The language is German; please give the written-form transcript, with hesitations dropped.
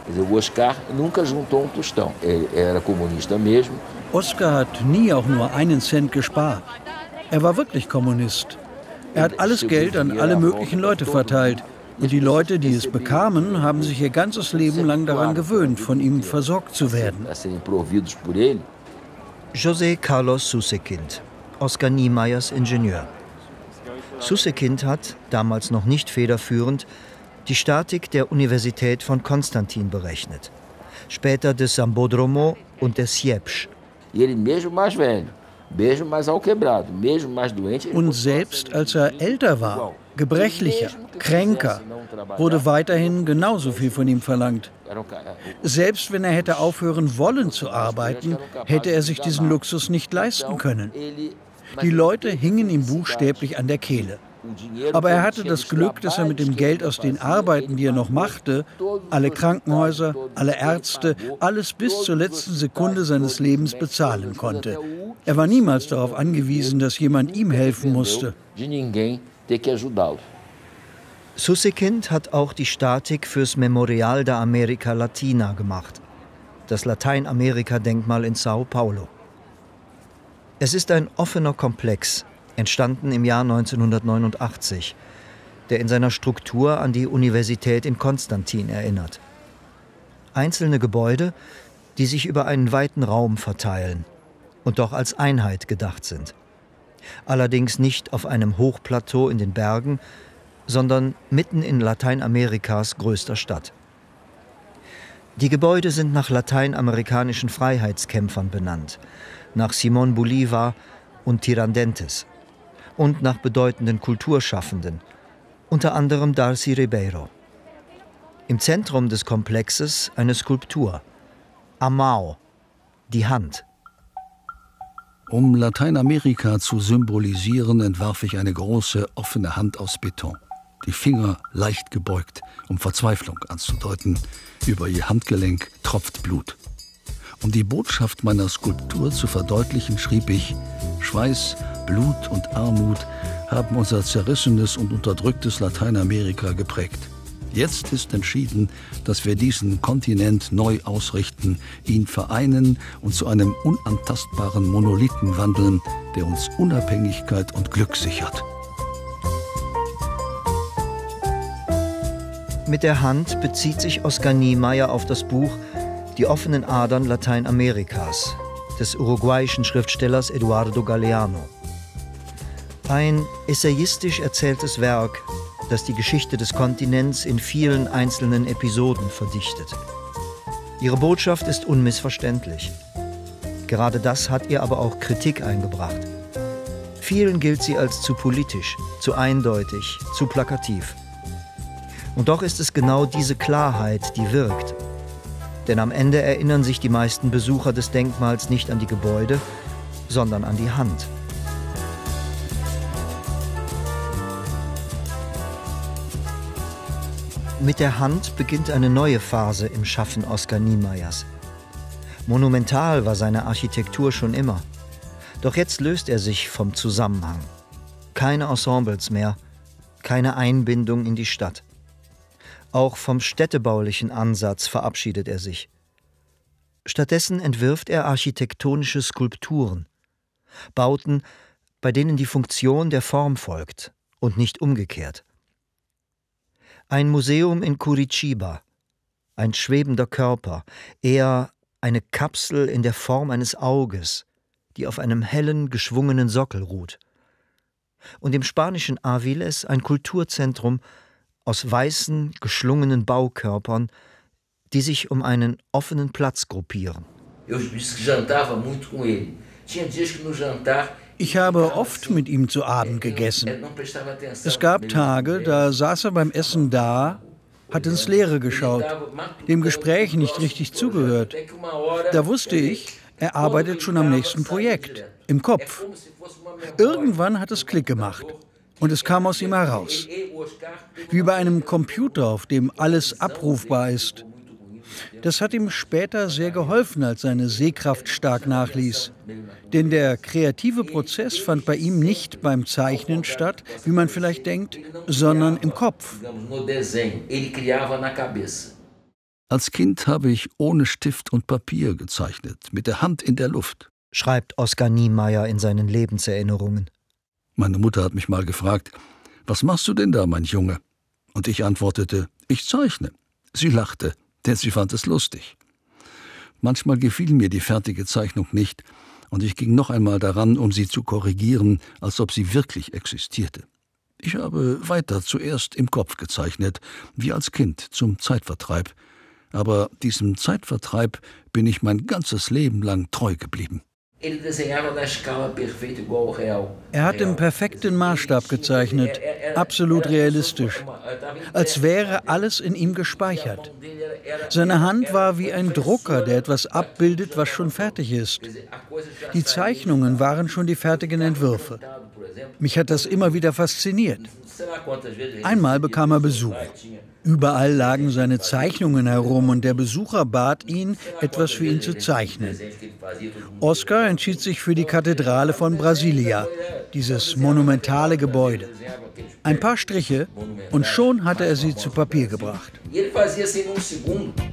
Oscar hat nie auch nur einen Cent gespart. Er war wirklich Kommunist. Er hat alles Geld an alle möglichen Leute verteilt. Und die Leute, die es bekamen, haben sich ihr ganzes Leben lang daran gewöhnt, von ihm versorgt zu werden. José Carlos Susekind, Oscar Niemeyers Ingenieur. Susekind hat, damals noch nicht federführend, die Statik der Universität von Konstantin berechnet. Später des Sambódromo und des Siepsch. Und selbst als er älter war, gebrechlicher, kränker, wurde weiterhin genauso viel von ihm verlangt. Selbst wenn er hätte aufhören wollen zu arbeiten, hätte er sich diesen Luxus nicht leisten können. Die Leute hingen ihm buchstäblich an der Kehle. Aber er hatte das Glück, dass er mit dem Geld aus den Arbeiten, die er noch machte, alle Krankenhäuser, alle Ärzte, alles bis zur letzten Sekunde seines Lebens bezahlen konnte. Er war niemals darauf angewiesen, dass jemand ihm helfen musste. Susekind hat auch die Statik fürs Memorial da América Latina gemacht, das Lateinamerika-Denkmal in Sao Paulo. Es ist ein offener Komplex, entstanden im Jahr 1989, der in seiner Struktur an die Universität in Konstantin erinnert. Einzelne Gebäude, die sich über einen weiten Raum verteilen und doch als Einheit gedacht sind. Allerdings nicht auf einem Hochplateau in den Bergen, sondern mitten in Lateinamerikas größter Stadt. Die Gebäude sind nach lateinamerikanischen Freiheitskämpfern benannt, nach Simón Bolívar und Tiradentes und nach bedeutenden Kulturschaffenden, unter anderem Darcy Ribeiro. Im Zentrum des Komplexes eine Skulptur, Amao, die Hand. Um Lateinamerika zu symbolisieren, entwarf ich eine große, offene Hand aus Beton. Die Finger leicht gebeugt, um Verzweiflung anzudeuten. Über ihr Handgelenk tropft Blut. Um die Botschaft meiner Skulptur zu verdeutlichen, schrieb ich: Schweiß, Blut und Armut haben unser zerrissenes und unterdrücktes Lateinamerika geprägt. Jetzt ist entschieden, dass wir diesen Kontinent neu ausrichten, ihn vereinen und zu einem unantastbaren Monolithen wandeln, der uns Unabhängigkeit und Glück sichert. Mit der Hand bezieht sich Oscar Niemeyer auf das Buch Die offenen Adern Lateinamerikas des uruguayischen Schriftstellers Eduardo Galeano. Ein essayistisch erzähltes Werk, das die Geschichte des Kontinents in vielen einzelnen Episoden verdichtet. Ihre Botschaft ist unmissverständlich. Gerade das hat ihr aber auch Kritik eingebracht. Vielen gilt sie als zu politisch, zu eindeutig, zu plakativ. Und doch ist es genau diese Klarheit, die wirkt. Denn am Ende erinnern sich die meisten Besucher des Denkmals nicht an die Gebäude, sondern an die Hand. Mit der Hand beginnt eine neue Phase im Schaffen Oscar Niemeyers. Monumental war seine Architektur schon immer. Doch jetzt löst er sich vom Zusammenhang. Keine Ensembles mehr, keine Einbindung in die Stadt. Auch vom städtebaulichen Ansatz verabschiedet er sich. Stattdessen entwirft er architektonische Skulpturen, Bauten, bei denen die Funktion der Form folgt und nicht umgekehrt. Ein Museum in Curitiba, ein schwebender Körper, eher eine Kapsel in der Form eines Auges, die auf einem hellen, geschwungenen Sockel ruht. Und im spanischen Aviles ein Kulturzentrum aus weißen, geschlungenen Baukörpern, die sich um einen offenen Platz gruppieren. Ich habe oft mit ihm zu Abend gegessen. Es gab Tage, da saß er beim Essen da, hat ins Leere geschaut, dem Gespräch nicht richtig zugehört. Da wusste ich, er arbeitet schon am nächsten Projekt, im Kopf. Irgendwann hat es Klick gemacht und es kam aus ihm heraus. Wie bei einem Computer, auf dem alles abrufbar ist. Das hat ihm später sehr geholfen, als seine Sehkraft stark nachließ. Denn der kreative Prozess fand bei ihm nicht beim Zeichnen statt, wie man vielleicht denkt, sondern im Kopf. Als Kind habe ich ohne Stift und Papier gezeichnet, mit der Hand in der Luft, schreibt Oskar Niemeyer in seinen Lebenserinnerungen. Meine Mutter hat mich mal gefragt, was machst du denn da, mein Junge? Und ich antwortete, ich zeichne. Sie lachte, denn sie fand es lustig. Manchmal gefiel mir die fertige Zeichnung nicht, und ich ging noch einmal daran, um sie zu korrigieren, als ob sie wirklich existierte. Ich habe weiter zuerst im Kopf gezeichnet, wie als Kind, zum Zeitvertreib. Aber diesem Zeitvertreib bin ich mein ganzes Leben lang treu geblieben. Er hat im perfekten Maßstab gezeichnet, absolut realistisch, als wäre alles in ihm gespeichert. Seine Hand war wie ein Drucker, der etwas abbildet, was schon fertig ist. Die Zeichnungen waren schon die fertigen Entwürfe. Mich hat das immer wieder fasziniert. Einmal bekam er Besuch. Überall lagen seine Zeichnungen herum und der Besucher bat ihn, etwas für ihn zu zeichnen. Oskar entschied sich für die Kathedrale von Brasilia, dieses monumentale Gebäude. Ein paar Striche und schon hatte er sie zu Papier gebracht.